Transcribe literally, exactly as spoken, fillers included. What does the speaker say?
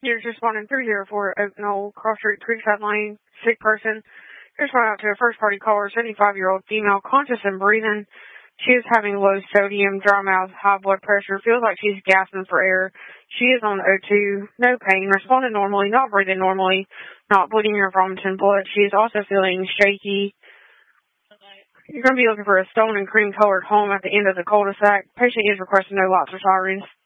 You're just responding through here for Oak Knoll, Cross Street, Creekside Lane, sick person. You're responding out to a first-party caller, seventy-five-year-old female, conscious and breathing. She is having low sodium, dry mouth, high blood pressure, feels like she's gasping for air. She is on O two, no pain, responding normally, not breathing normally, not bleeding or vomiting blood. She is also feeling shaky. You're going to be looking for a stone and cream-colored home at the end of the cul-de-sac. Patient is requesting no lights or sirens.